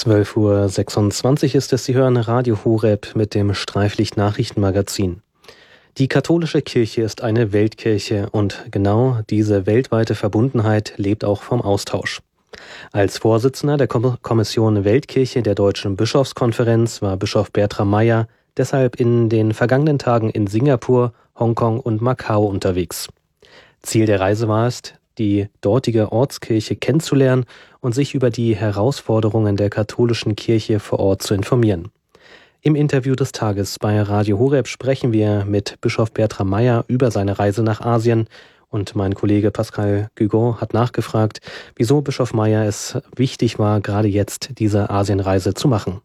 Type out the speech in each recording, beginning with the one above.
12:26 Uhr ist es, Sie hören Radio Horeb mit dem Streiflicht-Nachrichtenmagazin. Die katholische Kirche ist eine Weltkirche und genau diese weltweite Verbundenheit lebt auch vom Austausch. Als Vorsitzender der Kommission Weltkirche der Deutschen Bischofskonferenz war Bischof Bertram Meyer deshalb in den vergangenen Tagen in Singapur, Hongkong und Macau unterwegs. Ziel der Reise war es, die dortige Ortskirche kennenzulernen und sich über die Herausforderungen der katholischen Kirche vor Ort zu informieren. Im Interview des Tages bei Radio Horeb sprechen wir mit Bischof Bertram Meyer über seine Reise nach Asien und mein Kollege Pascal Guigon hat nachgefragt, wieso Bischof Meyer es wichtig war, gerade jetzt diese Asienreise zu machen.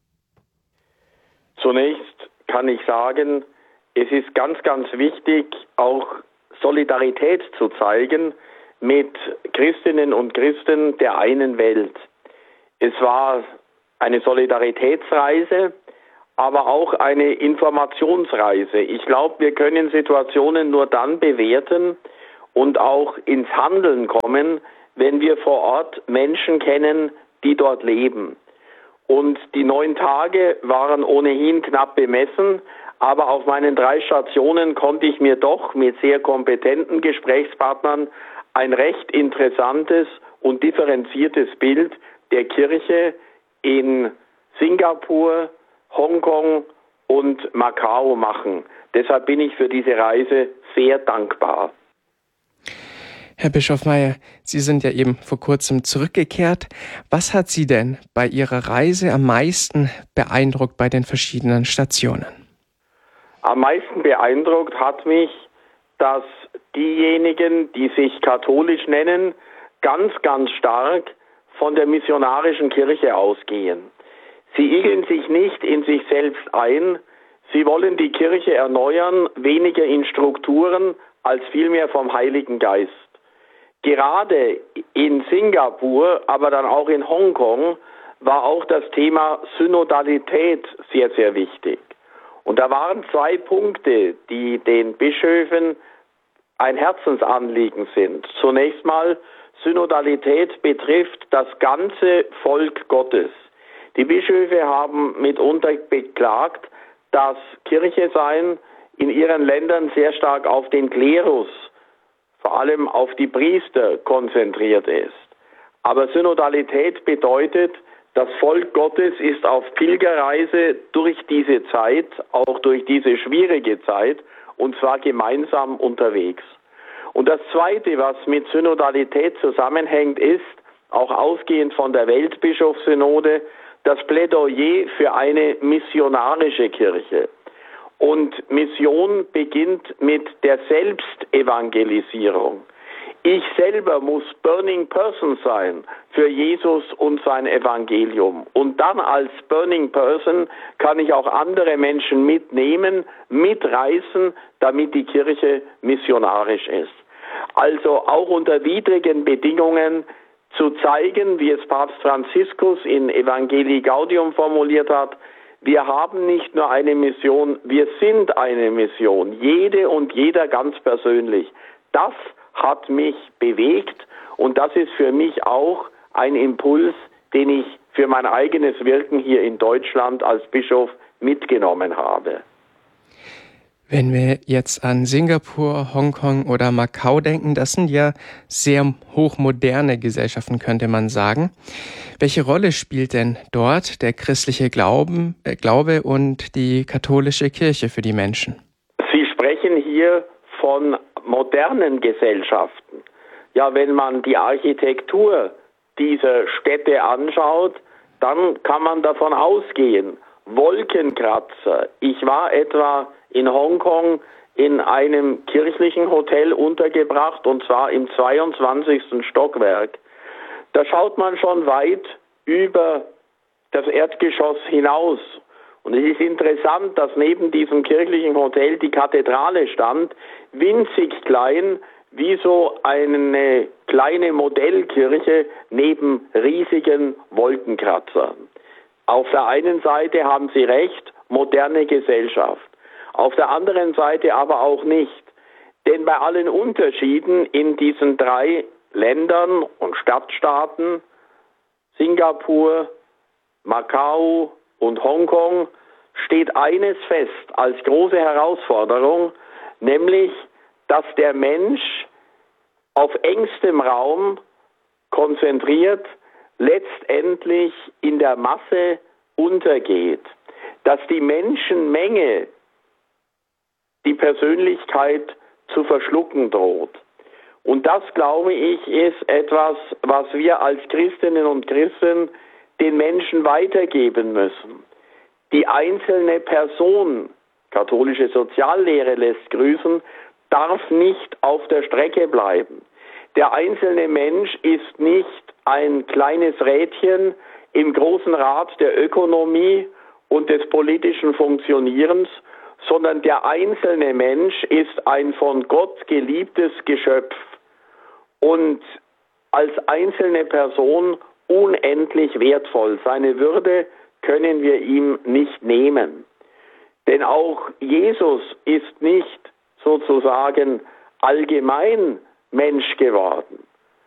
Zunächst kann ich sagen, es ist ganz, ganz wichtig, auch Solidarität zu zeigen mit Christinnen und Christen der einen Welt. Es war eine Solidaritätsreise, aber auch eine Informationsreise. Ich glaube, wir können Situationen nur dann bewerten und auch ins Handeln kommen, wenn wir vor Ort Menschen kennen, die dort leben. Und die 9 Tage waren ohnehin knapp bemessen, aber auf meinen 3 Stationen konnte ich mir doch mit sehr kompetenten Gesprächspartnern ein recht interessantes und differenziertes Bild der Kirche in Singapur, Hongkong und Macau machen. Deshalb bin ich für diese Reise sehr dankbar. Herr Bischof Meyer, Sie sind ja eben vor kurzem zurückgekehrt. Was hat Sie denn bei Ihrer Reise am meisten beeindruckt bei den verschiedenen Stationen? Am meisten beeindruckt hat mich, dass diejenigen, die sich katholisch nennen, ganz, ganz stark von der missionarischen Kirche ausgehen. Sie igeln sich nicht in sich selbst ein, sie wollen die Kirche erneuern, weniger in Strukturen als vielmehr vom Heiligen Geist. Gerade in Singapur, aber dann auch in Hongkong, war auch das Thema Synodalität sehr, sehr wichtig. Und da waren 2 Punkte, die den Bischöfen ein Herzensanliegen sind. Zunächst mal, Synodalität betrifft das ganze Volk Gottes. Die Bischöfe haben mitunter beklagt, dass Kirche sein in ihren Ländern sehr stark auf den Klerus, vor allem auf die Priester konzentriert ist. Aber Synodalität bedeutet, das Volk Gottes ist auf Pilgerreise durch diese Zeit, auch durch diese schwierige Zeit, und zwar gemeinsam unterwegs. Und das Zweite, was mit Synodalität zusammenhängt, ist, auch ausgehend von der Weltbischofssynode, das Plädoyer für eine missionarische Kirche. Und Mission beginnt mit der Selbstevangelisierung. Ich selber muss Burning Person sein für Jesus und sein Evangelium. Und dann als Burning Person kann ich auch andere Menschen mitnehmen, mitreißen, damit die Kirche missionarisch ist. Also auch unter widrigen Bedingungen zu zeigen, wie es Papst Franziskus in Evangelii Gaudium formuliert hat, wir haben nicht nur eine Mission, wir sind eine Mission, jede und jeder ganz persönlich. Das hat mich bewegt und das ist für mich auch ein Impuls, den ich für mein eigenes Wirken hier in Deutschland als Bischof mitgenommen habe. Wenn wir jetzt an Singapur, Hongkong oder Macau denken, das sind ja sehr hochmoderne Gesellschaften, könnte man sagen. Welche Rolle spielt denn dort der christliche Glaube und die katholische Kirche für die Menschen? Sie sprechen hier von modernen Gesellschaften. Ja, wenn man die Architektur dieser Städte anschaut, dann kann man davon ausgehen, Wolkenkratzer. Ich war etwa in Hongkong in einem kirchlichen Hotel untergebracht und zwar im 22. Stockwerk. Da schaut man schon weit über das Erdgeschoss hinaus. Und es ist interessant, dass neben diesem kirchlichen Hotel die Kathedrale stand, winzig klein, wie so eine kleine Modellkirche neben riesigen Wolkenkratzern. Auf der einen Seite haben Sie recht, moderne Gesellschaft. Auf der anderen Seite aber auch nicht. Denn bei allen Unterschieden in diesen 3 Ländern und Stadtstaaten, Singapur, Macau und Hongkong steht eines fest als große Herausforderung, nämlich, dass der Mensch auf engstem Raum konzentriert letztendlich in der Masse untergeht, dass die Menschenmenge die Persönlichkeit zu verschlucken droht. Und das, glaube ich, ist etwas, was wir als Christinnen und Christen den Menschen weitergeben müssen. Die einzelne Person, katholische Soziallehre lässt grüßen, darf nicht auf der Strecke bleiben. Der einzelne Mensch ist nicht ein kleines Rädchen im großen Rad der Ökonomie und des politischen Funktionierens, sondern der einzelne Mensch ist ein von Gott geliebtes Geschöpf und als einzelne Person unendlich wertvoll. Seine Würde können wir ihm nicht nehmen. Denn auch Jesus ist nicht sozusagen allgemein Mensch geworden.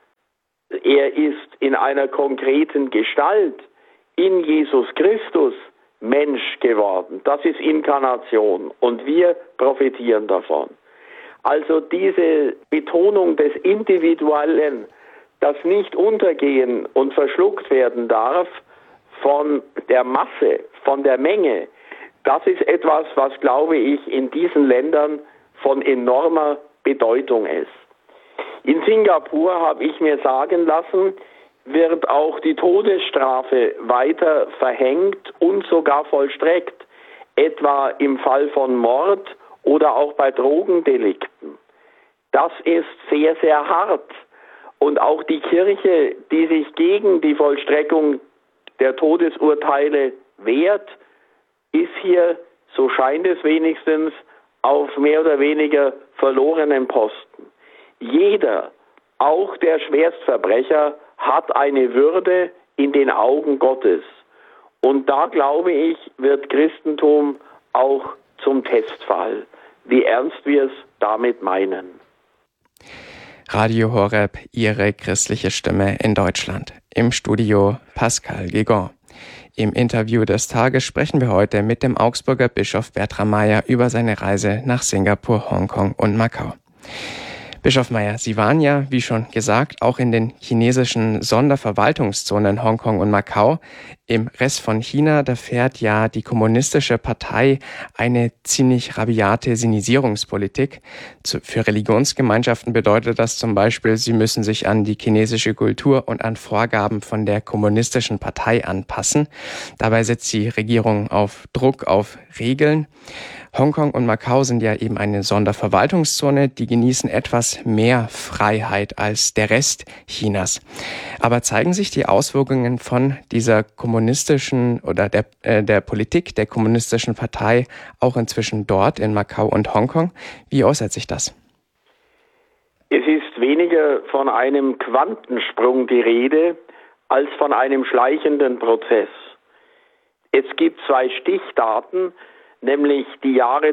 Er ist in einer konkreten Gestalt in Jesus Christus Mensch geworden. Das ist Inkarnation und wir profitieren davon. Also diese Betonung des Individuellen, das nicht untergehen und verschluckt werden darf von der Masse, von der Menge, das ist etwas, was, glaube ich, in diesen Ländern von enormer Bedeutung ist. In Singapur, habe ich mir sagen lassen, wird auch die Todesstrafe weiter verhängt und sogar vollstreckt, etwa im Fall von Mord oder auch bei Drogendelikten. Das ist sehr, sehr hart. Und auch die Kirche, die sich gegen die Vollstreckung der Todesurteile wehrt, ist hier, so scheint es wenigstens, auf mehr oder weniger verlorenen Posten. Jeder, auch der Schwerstverbrecher, hat eine Würde in den Augen Gottes. Und da, glaube ich, wird Christentum auch zum Testfall, wie ernst wir es damit meinen. Radio Horeb, Ihre christliche Stimme in Deutschland. Im Studio Pascal Guégan. Im Interview des Tages sprechen wir heute mit dem Augsburger Bischof Bertram Meyer über seine Reise nach Singapur, Hongkong und Macau. Bischof Meyer, Sie waren ja, wie schon gesagt, auch in den chinesischen Sonderverwaltungszonen Hongkong und Macau. Im Rest von China, da fährt ja die kommunistische Partei eine ziemlich rabiate Sinisierungspolitik. Für Religionsgemeinschaften bedeutet das zum Beispiel, sie müssen sich an die chinesische Kultur und an Vorgaben von der kommunistischen Partei anpassen. Dabei setzt die Regierung auf Druck, auf Regeln. Hongkong und Macau sind ja eben eine Sonderverwaltungszone, die genießen etwas mehr Freiheit als der Rest Chinas. Aber zeigen sich die Auswirkungen von dieser kommunistischen oder der Politik der kommunistischen Partei auch inzwischen dort in Macau und Hongkong? Wie äußert sich das? Es ist weniger von einem Quantensprung die Rede, als von einem schleichenden Prozess. Es gibt zwei Stichdaten, nämlich die Jahre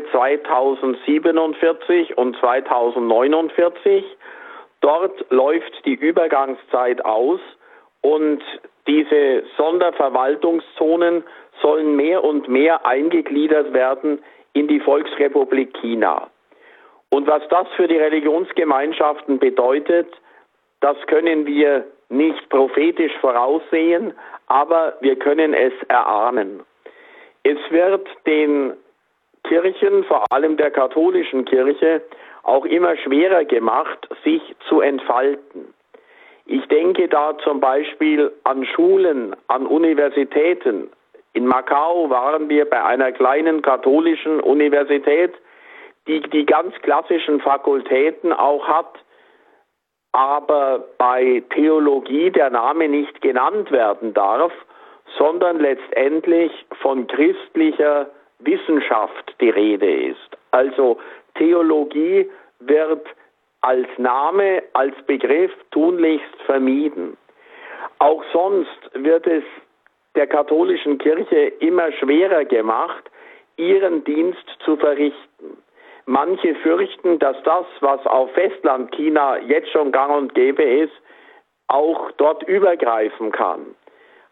2047 und 2049. Dort läuft die Übergangszeit aus und diese Sonderverwaltungszonen sollen mehr und mehr eingegliedert werden in die Volksrepublik China. Und was das für die Religionsgemeinschaften bedeutet, das können wir nicht prophetisch voraussehen, aber wir können es erahnen. Es wird den Kirchen, vor allem der katholischen Kirche, auch immer schwerer gemacht, sich zu entfalten. Ich denke da zum Beispiel an Schulen, an Universitäten. In Macau waren wir bei einer kleinen katholischen Universität, die die ganz klassischen Fakultäten auch hat, aber bei Theologie der Name nicht genannt werden darf, sondern letztendlich von christlicher Wissenschaft die Rede ist. Also Theologie wird als Name, als Begriff tunlichst vermieden. Auch sonst wird es der katholischen Kirche immer schwerer gemacht, ihren Dienst zu verrichten. Manche fürchten, dass das, was auf Festlandchina jetzt schon gang und gäbe ist, auch dort übergreifen kann.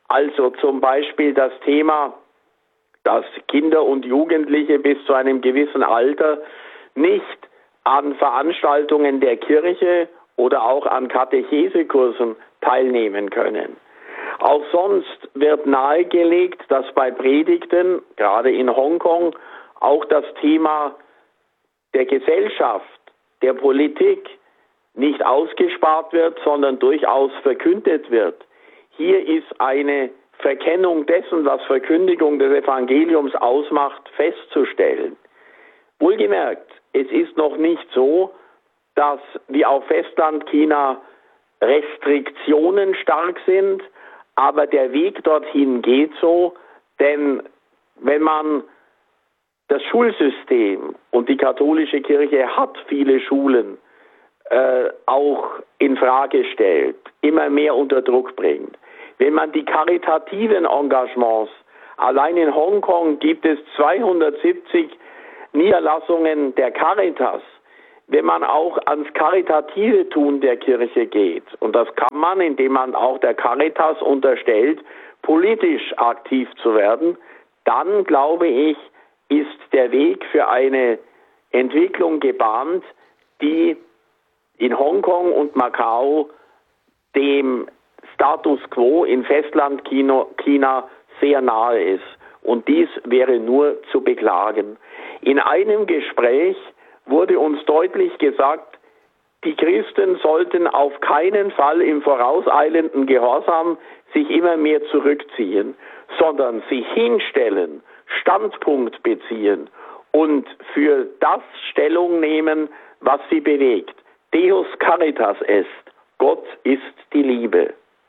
Also zum Beispiel das Thema, dass Kinder und Jugendliche bis zu einem gewissen Alter nicht an Veranstaltungen der Kirche oder auch an Katechesekursen teilnehmen können. Auch sonst wird nahegelegt, dass bei Predigten, gerade in Hongkong, auch das Thema der Gesellschaft, der Politik nicht ausgespart wird, sondern durchaus verkündet wird. Hier ist eine Verkennung dessen, was Verkündigung des Evangeliums ausmacht, festzustellen. Wohlgemerkt, es ist noch nicht so, dass wie auf Festlandchina Restriktionen stark sind, aber der Weg dorthin geht so, denn wenn man das Schulsystem, und die katholische Kirche hat viele Schulen, auch in Frage stellt, immer mehr unter Druck bringt. Wenn man die karitativen Engagements, allein in Hongkong gibt es 270 Niederlassungen der Caritas, wenn man auch ans karitative Tun der Kirche geht, und das kann man, indem man auch der Caritas unterstellt, politisch aktiv zu werden, dann, glaube ich, ist der Weg für eine Entwicklung gebahnt, die in Hongkong und Macau dem Status quo in Festlandchina sehr nahe ist. Und dies wäre nur zu beklagen. In einem Gespräch wurde uns deutlich gesagt, die Christen sollten auf keinen Fall im vorauseilenden Gehorsam sich immer mehr zurückziehen, sondern sich hinstellen, Standpunkt beziehen und für das Stellung nehmen, was sie bewegt. Deus Caritas est. Gott ist die Liebe.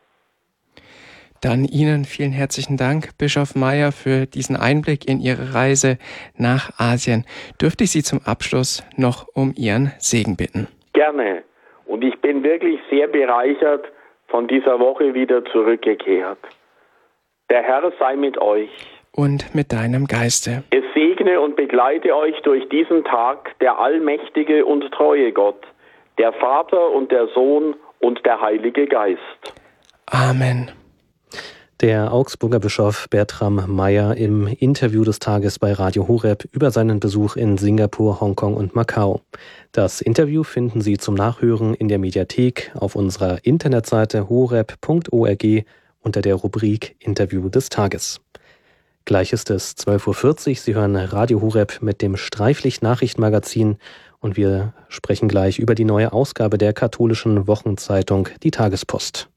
Dann Ihnen vielen herzlichen Dank, Bischof Meyer, für diesen Einblick in Ihre Reise nach Asien. Dürfte ich Sie zum Abschluss noch um Ihren Segen bitten? Gerne. Und ich bin wirklich sehr bereichert, von dieser Woche wieder zurückgekehrt. Der Herr sei mit euch. Und mit deinem Geiste. Es segne und begleite euch durch diesen Tag der allmächtige und treue Gott, der Vater und der Sohn und der Heilige Geist. Amen. Der Augsburger Bischof Bertram Meyer im Interview des Tages bei Radio Horeb über seinen Besuch in Singapur, Hongkong und Macau. Das Interview finden Sie zum Nachhören in der Mediathek auf unserer Internetseite horeb.org unter der Rubrik Interview des Tages. Gleich ist es 12.40 Uhr. Sie hören Radio Horeb mit dem Streiflicht-Nachrichtenmagazin und wir sprechen gleich über die neue Ausgabe der katholischen Wochenzeitung, die Tagespost.